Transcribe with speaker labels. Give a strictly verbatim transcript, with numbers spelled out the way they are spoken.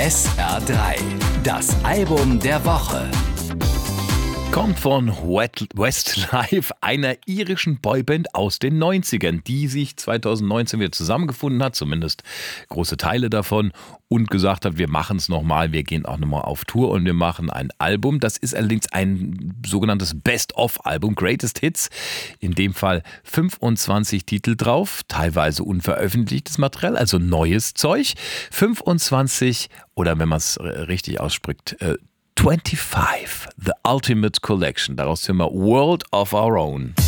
Speaker 1: S R drei, das Album der Woche.
Speaker 2: Kommt von Westlife, einer irischen Boyband aus den neunzigern, die sich zwanzig neunzehn wieder zusammengefunden hat, zumindest große Teile davon, und gesagt hat, wir machen es nochmal, wir gehen auch nochmal auf Tour und wir machen ein Album. Das ist allerdings ein sogenanntes Best-of-Album, Greatest Hits. In dem Fall fünfundzwanzig Titel drauf, teilweise unveröffentlichtes Material, also neues Zeug. fünfundzwanzig, oder wenn man es richtig ausspricht, äh, fünfundzwanzig, The Ultimate Collection. Daraus hören wir World of Our Own.